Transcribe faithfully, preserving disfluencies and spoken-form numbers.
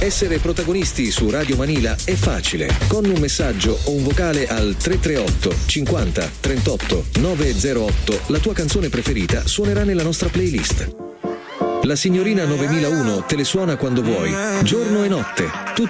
Essere protagonisti su Radio Manila è facile. Con un messaggio o un vocale al tre tre otto cinquanta trentotto novecentotto la tua canzone preferita suonerà nella nostra playlist. La signorina novemilauno te le suona quando vuoi, giorno e notte, tutti